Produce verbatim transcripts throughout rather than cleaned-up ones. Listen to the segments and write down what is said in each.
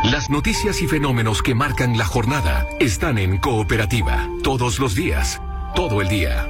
Las noticias y fenómenos que marcan la jornada están en Cooperativa. Todos los días, todo el día.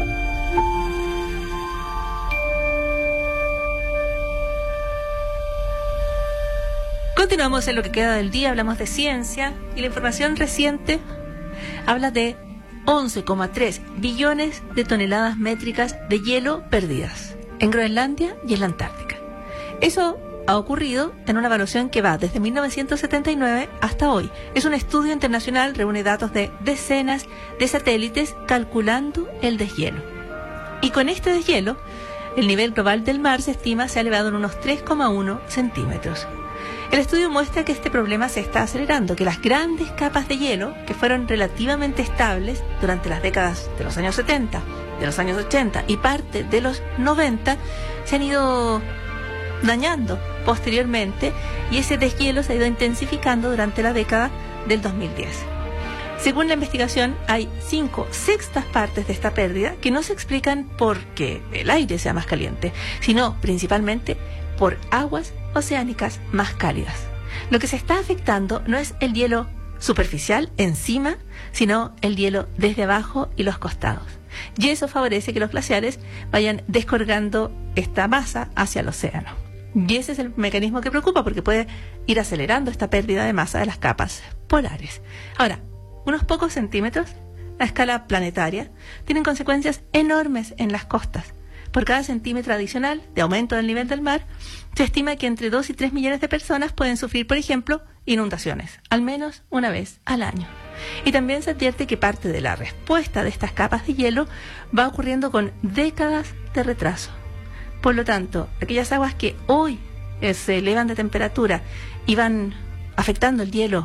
Continuamos en lo que queda del día, hablamos de ciencia y la información reciente habla de once coma tres billones de toneladas métricas de hielo perdidas en Groenlandia y en la Antártica. Eso ha ocurrido en una evaluación que va desde mil novecientos setenta y nueve hasta hoy. Es un estudio internacional, reúne datos de decenas de satélites calculando el deshielo. Y con este deshielo, el nivel global del mar se estima se ha elevado en unos tres coma uno centímetros. El estudio muestra que este problema se está acelerando, que las grandes capas de hielo, que fueron relativamente estables durante las décadas de los años setenta, de los años ochenta y parte de los noventa, se han ido dañando posteriormente y ese deshielo se ha ido intensificando durante la década del dos mil diez. Según la investigación, hay cinco sextas partes de esta pérdida que no se explican porque el aire sea más caliente, sino principalmente por aguas oceánicas más cálidas. Lo que se está afectando no es el hielo superficial encima, sino el hielo desde abajo y los costados. Y eso favorece que los glaciares vayan descargando esta masa hacia el océano. Y ese es el mecanismo que preocupa porque puede ir acelerando esta pérdida de masa de las capas polares. Ahora, unos pocos centímetros a escala planetaria tienen consecuencias enormes en las costas. Por cada centímetro adicional de aumento del nivel del mar, se estima que entre dos y tres millones de personas pueden sufrir, por ejemplo, inundaciones, al menos una vez al año. Y también se advierte que parte de la respuesta de estas capas de hielo va ocurriendo con décadas de retraso. Por lo tanto, aquellas aguas que hoy eh, se elevan de temperatura y van afectando el hielo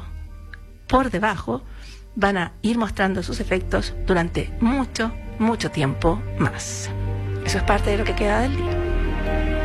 por debajo, van a ir mostrando sus efectos durante mucho, mucho tiempo más. Eso es parte de lo que queda del día.